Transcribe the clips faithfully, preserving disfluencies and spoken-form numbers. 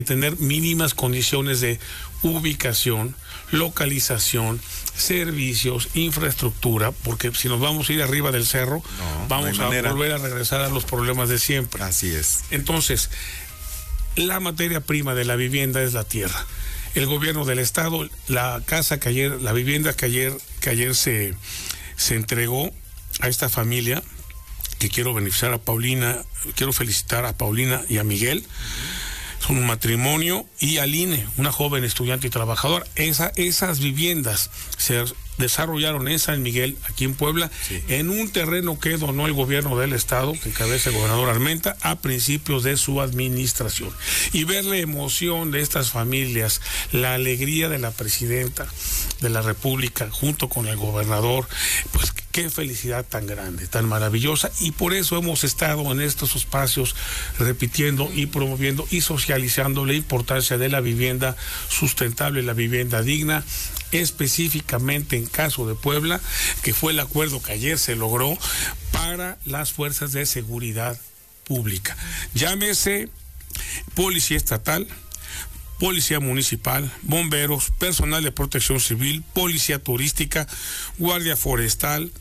tener mínimas condiciones de ubicación, localización, servicios, infraestructura, porque si nos vamos a ir arriba del cerro, no, vamos no a manera. volver a regresar a los problemas de siempre. Así es. Entonces, la materia prima de la vivienda es la tierra. El gobierno del estado, la casa que ayer, la vivienda que ayer, que ayer se, se entregó a esta familia, que quiero beneficiar a Paulina, quiero felicitar a Paulina y a Miguel. Uh-huh. Son un matrimonio, y Aline, una joven estudiante y trabajadora. Esa, esas viviendas se desarrollaron en San Miguel, aquí en Puebla, sí. en un terreno que donó el gobierno del estado, que encabeza el gobernador Armenta, a principios de su administración. Y ver la emoción de estas familias, la alegría de la presidenta de la República, junto con el gobernador, pues qué felicidad tan grande, tan maravillosa, y por eso hemos estado en estos espacios repitiendo y promoviendo y socializando la importancia de la vivienda sustentable, la vivienda digna, específicamente en caso de Puebla, que fue el acuerdo que ayer se logró para las fuerzas de seguridad pública. Llámese Policía Estatal, Policía Municipal, bomberos, personal de protección civil, Policía Turística, Guardia Forestal,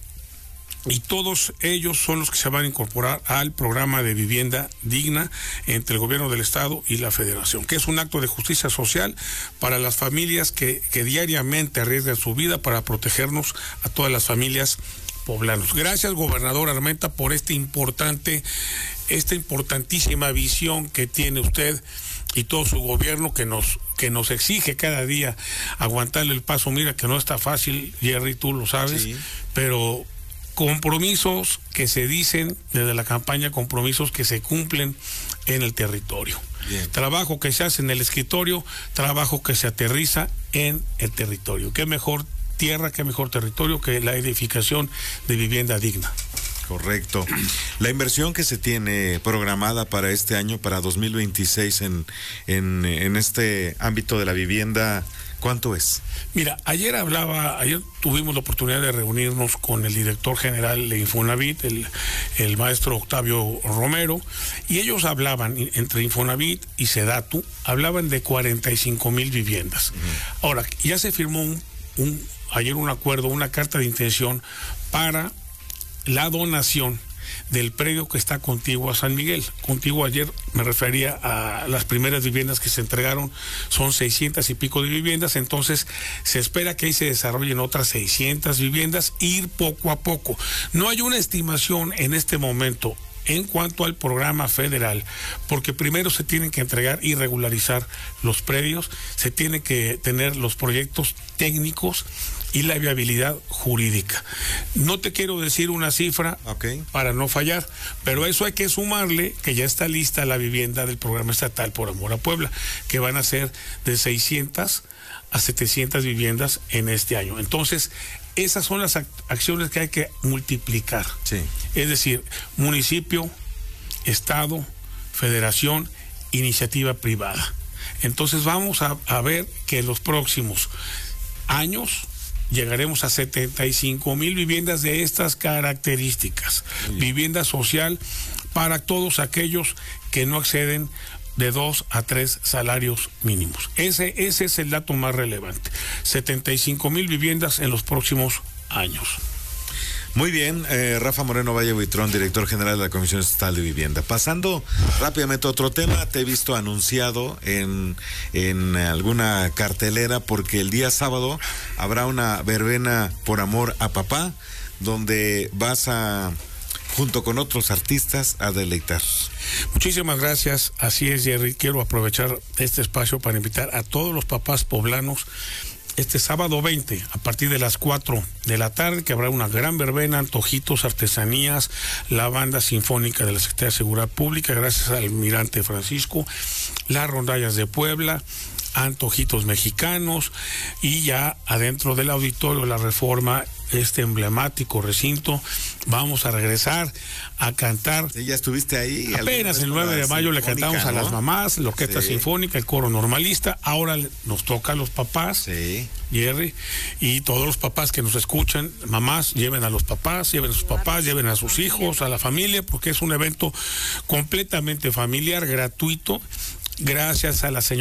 y todos ellos son los que se van a incorporar al programa de vivienda digna entre el gobierno del estado y la federación, que es un acto de justicia social para las familias que, que diariamente arriesgan su vida para protegernos a todas las familias poblanos. Gracias, gobernador Armenta, por este importante, esta importantísima visión que tiene usted y todo su gobierno, que nos que nos exige cada día aguantarle el paso. Mira que no está fácil, Jerry, tú lo sabes, sí. pero compromisos que se dicen desde la campaña, compromisos que se cumplen en el territorio. Bien. Trabajo que se hace en el escritorio, trabajo que se aterriza en el territorio. Qué mejor tierra, qué mejor territorio que la edificación de vivienda digna. Correcto. La inversión que se tiene programada para este año, para dos mil veintiséis, en, en, en este ámbito de la vivienda, ¿cuánto es? Mira, ayer hablaba, ayer tuvimos la oportunidad de reunirnos con el director general de Infonavit, el, el maestro Octavio Romero, y ellos hablaban, entre Infonavit y Sedatu, hablaban de cuarenta y cinco mil viviendas. Uh-huh. Ahora, ya se firmó un, un, ayer un acuerdo, una carta de intención para la donación del predio que está contiguo a San Miguel. Contiguo, ayer me refería a las primeras viviendas que se entregaron, son seiscientas y pico de viviendas, entonces se espera que ahí se desarrollen otras seiscientas viviendas, ir poco a poco. No hay una estimación en este momento en cuanto al programa federal, porque primero se tienen que entregar y regularizar los predios, se tienen que tener los proyectos técnicos y la viabilidad jurídica. No te quiero decir una cifra okay. para no fallar, pero eso hay que sumarle que ya está lista la vivienda del programa estatal Por Amor a Puebla, que van a ser de seiscientas a setecientas viviendas en este año. Entonces, esas son las acciones que hay que multiplicar. Sí. Es decir, municipio, estado, federación, iniciativa privada. Entonces vamos a, a ver que en los próximos años llegaremos a setenta y cinco mil viviendas de estas características. Vivienda social para todos aquellos que no exceden de dos a tres salarios mínimos. Ese, ese es el dato más relevante. setenta y cinco mil viviendas en los próximos años. Muy bien, eh, Rafa Moreno Valle Buitrón, director general de la Comisión Estatal de Vivienda. Pasando rápidamente a otro tema, te he visto anunciado en, en alguna cartelera, porque el día sábado habrá una verbena por amor a papá, donde vas a, junto con otros artistas, a deleitar. Muchísimas gracias, así es, Jerry. Quiero aprovechar este espacio para invitar a todos los papás poblanos este sábado veinte, a partir de las cuatro de la tarde, que habrá una gran verbena, antojitos, artesanías, la banda sinfónica de la Secretaría de Seguridad Pública, gracias al almirante Francisco, las rondallas de Puebla, antojitos mexicanos, y ya adentro del auditorio La Reforma, este emblemático recinto, vamos a regresar a cantar. Sí, ya estuviste ahí. Apenas el nueve de mayo le cantamos, ¿no?, a las mamás, la orquesta sí. sinfónica, el coro normalista. Ahora nos toca a los papás, sí. Jerry, y todos los papás que nos escuchan, mamás, lleven a los papás, lleven a sus papás, lleven a sus hijos, a la familia, porque es un evento completamente familiar, gratuito, gracias a la señora